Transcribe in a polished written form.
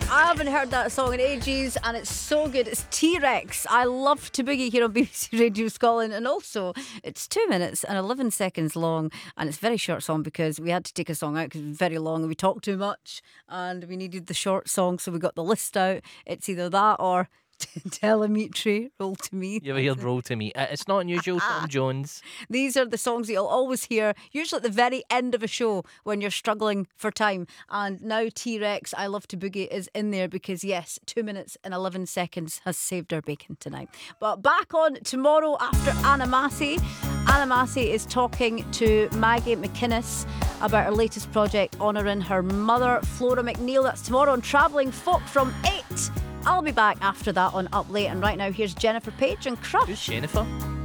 I haven't heard that song in ages and it's so good. It's T-Rex. I love to boogie here on BBC Radio Scotland, and also it's 2 minutes and 11 seconds long, and it's a very short song because we had to take a song out because it was very long and we talked too much and we needed the short song, so we got the list out. It's either that or Telemetry, Roll to Me. You ever heard Roll to Me? It's not unusual, Tom Jones. These are the songs that you'll always hear, usually at the very end of a show when you're struggling for time. And now T-Rex, I Love to Boogie, is in there because, yes, 2 minutes and 11 seconds has saved our bacon tonight. But back on tomorrow after Anna Massey. Anna Massey is talking to Maggie McInnes about her latest project honouring her mother, Flora McNeil. That's tomorrow on Travelling Folk from 8. I'll be back after that on Up Late, and right now here's Jennifer Page and Crush. Who's Jennifer?